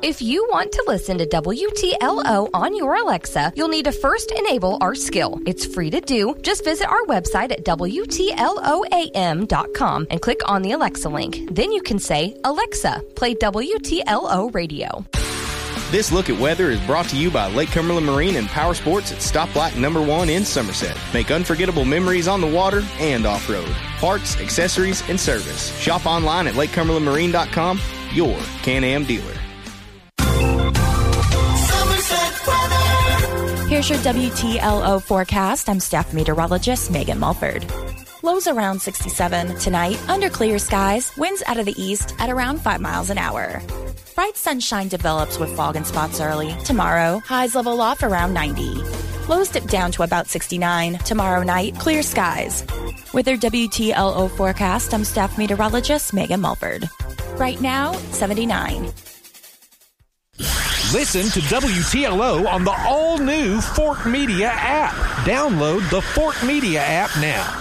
If you want to listen to WTLO on your Alexa, you'll need to first enable our skill. It's free to do. Just visit our website at WTLOAM.com and click on the Alexa link. Then you can say, Alexa, play WTLO Radio. This look at weather is brought to you by Lake Cumberland Marine and Power Sports at Stoplight number 1 in Somerset. Make unforgettable memories on the water and off-road. Parts, accessories, and service. Shop online at LakeCumberlandMarine.com, your Can-Am dealer. Here's your WTLO forecast. I'm staff meteorologist Megan Mulford. Lows around 67 tonight, under clear skies, winds out of the east at around 5 miles an hour. Bright sunshine develops with fog and spots early. Tomorrow, highs level off around 90. Lows dip down to about 69. Tomorrow night, clear skies. With your WTLO forecast, I'm staff meteorologist Megan Mulford. Right now, 79. Listen to WTLO on the all-new Fort Media app. Download the Fort Media app now.